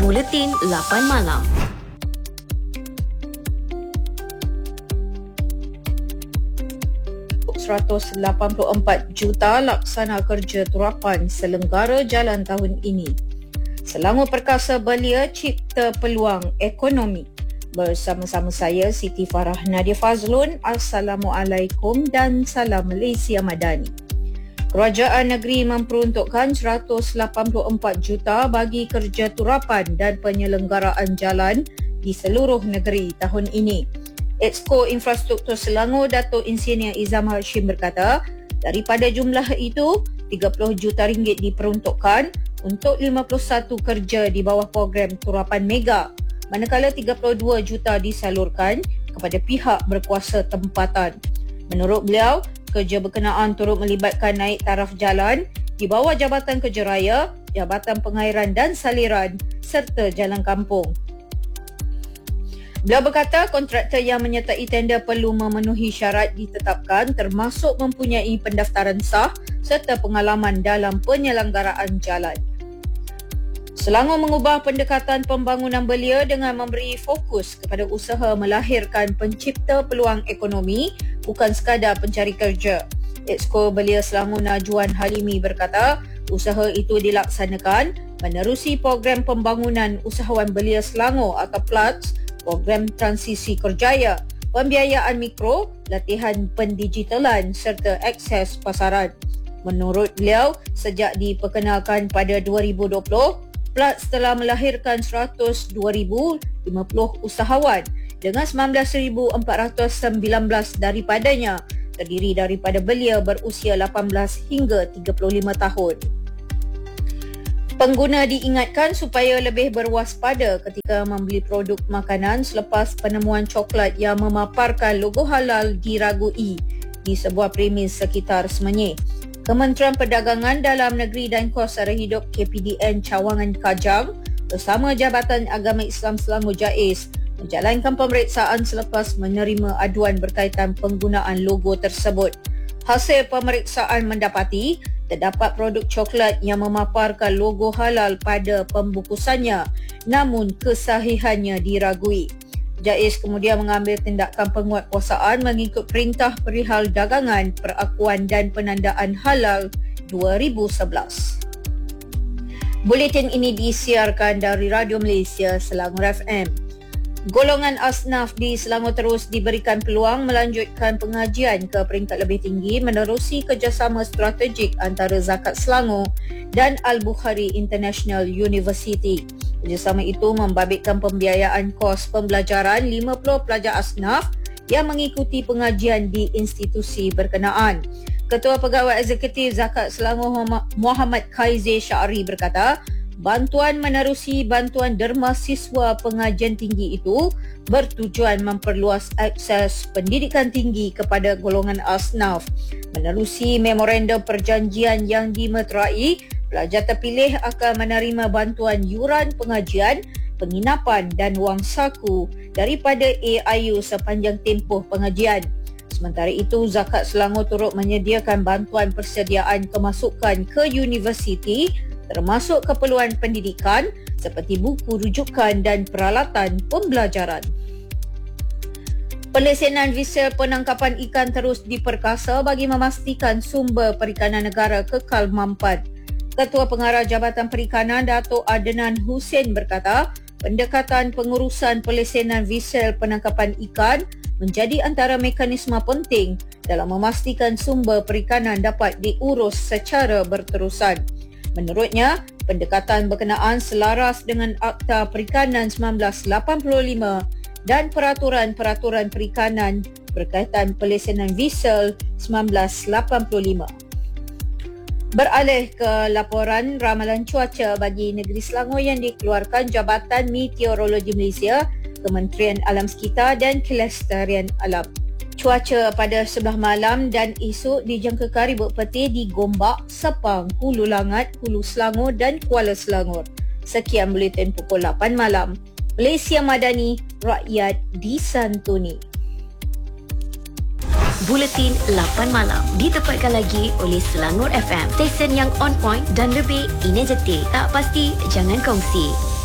Buletin 8 Malam. RM184 juta laksana kerja turapan selenggara jalan tahun ini. Selangor Perkasa Belia cipta peluang ekonomi. Bersama-sama saya Siti Farah Nadia Fazlun. Assalamualaikum dan salam Malaysia Madani. Kerajaan negeri memperuntukkan RM184 juta bagi kerja turapan dan penyelenggaraan jalan di seluruh negeri tahun ini. Exco Infrastruktur Selangor Datuk Insinyur Izam Hashim berkata, daripada jumlah itu, RM30 juta diperuntukkan untuk 51 kerja di bawah program turapan mega, manakala RM32 juta disalurkan kepada pihak berkuasa tempatan. Menurut beliau, kerja berkenaan turut melibatkan naik taraf jalan di bawah Jabatan Kerja Raya, Jabatan Pengairan dan Saliran serta Jalan Kampung. Beliau berkata kontraktor yang menyertai tender perlu memenuhi syarat ditetapkan termasuk mempunyai pendaftaran sah serta pengalaman dalam penyelenggaraan jalan. Selangor mengubah pendekatan pembangunan belia dengan memberi fokus kepada usaha melahirkan pencipta peluang ekonomi bukan sekadar pencari kerja. Exco Belia Selangor Najwan Halimi berkata, usaha itu dilaksanakan menerusi program pembangunan usahawan belia Selangor atau PLATS, program transisi kerjaya, pembiayaan mikro, latihan pendigitalan serta akses pasaran. Menurut beliau, sejak diperkenalkan pada 2020, PLATS telah melahirkan 102,050 usahawan dengan 19,419 daripadanya terdiri daripada belia berusia 18 hingga 35 tahun. Pengguna diingatkan supaya lebih berwaspada ketika membeli produk makanan selepas penemuan coklat yang memaparkan logo halal diragui di sebuah premis sekitar Semenyih. Kementerian Perdagangan Dalam Negeri dan Kos Sara Hidup KPDN Cawangan Kajang bersama Jabatan Agama Islam Selangor JAIS menjalankan pemeriksaan selepas menerima aduan berkaitan penggunaan logo tersebut. Hasil pemeriksaan mendapati terdapat produk coklat yang memaparkan logo halal pada pembungkusannya namun kesahihannya diragui. JAIS kemudian mengambil tindakan penguatkuasaan mengikut Perintah Perihal Dagangan, Perakuan dan Penandaan Halal 2011. Buletin ini disiarkan dari Radio Malaysia Selangor FM. Golongan asnaf di Selangor terus diberikan peluang melanjutkan pengajian ke peringkat lebih tinggi menerusi kerjasama strategik antara Zakat Selangor dan Al-Bukhari International University. Kerjasama itu membabitkan pembiayaan kos pembelajaran 50 pelajar asnaf yang mengikuti pengajian di institusi berkenaan. Ketua Pegawai Eksekutif Zakat Selangor Muhammad Khaizir Syari berkata, bantuan menerusi bantuan derma siswa pengajian tinggi itu bertujuan memperluas akses pendidikan tinggi kepada golongan asnaf. Menerusi memorandum perjanjian yang dimeterai, pelajar terpilih akan menerima bantuan yuran pengajian, penginapan dan wang saku daripada AIU sepanjang tempoh pengajian. Sementara itu, Zakat Selangor turut menyediakan bantuan persediaan kemasukan ke universiti termasuk keperluan pendidikan seperti buku rujukan dan peralatan pembelajaran. Pelesenan visa penangkapan ikan terus diperkasa bagi memastikan sumber perikanan negara kekal mampat. Ketua Pengarah Jabatan Perikanan Datuk Adnan Hussein berkata, pendekatan pengurusan pelesenan visa penangkapan ikan menjadi antara mekanisme penting dalam memastikan sumber perikanan dapat diurus secara berterusan. Menurutnya, pendekatan berkenaan selaras dengan Akta Perikanan 1985 dan peraturan-peraturan perikanan berkaitan pelesenan visa 1985. Beralih ke laporan ramalan cuaca bagi negeri Selangor yang dikeluarkan Jabatan Meteorologi Malaysia, Kementerian Alam Sekitar dan Kelestarian Alam. Cuaca pada sebelah malam dan esok dijangkakan ribut petir di Gombak, Sepang, Hulu Langat, Hulu Selangor dan Kuala Selangor. Sekian buletin pukul 8 malam. Malaysia Madani, rakyat disantuni. Buletin 8 Malam ditepatkan lagi oleh Selangor FM, stesen yang on point dan lebih energetik. Tak pasti, jangan kongsi.